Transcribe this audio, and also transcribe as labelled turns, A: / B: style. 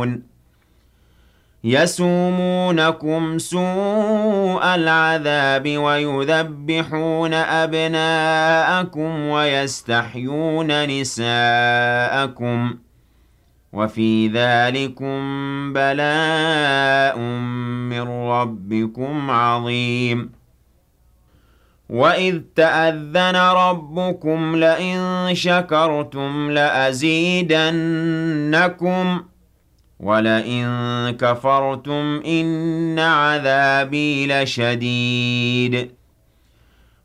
A: يعلمون يسومونكم سوء العذاب ويذبحون أبناءكم ويستحيون نساءكم وفي ذلكم بلاء من ربكم عظيم وَإِذْ تَأَذَّنَ رَبُّكُمْ لَئِن شَكَرْتُمْ لَأَزِيدَنَّكُمْ وَلَئِن كَفَرْتُمْ إِنَّ عَذَابِي لَشَدِيدٌ